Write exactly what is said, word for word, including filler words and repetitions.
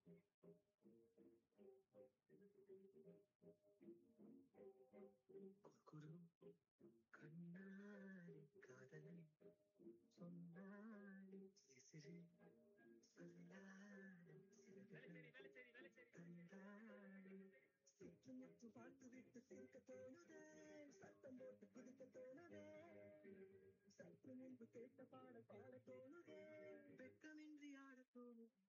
குரு கண்ணாடி காதலை சொன்னாலே சிசிறு சொல்லாலே சிறுகள் கண்டாலே சுற்று முற்று பார்த்து விட்டு சிரிக்க தோணுதே, சத்தம் போட்டு குதிக்க தோணுதே, சற்று முன்பு கேட்ட பாட பாட தோணுதே, வெட்கமின்றி ஆட தோணுதே.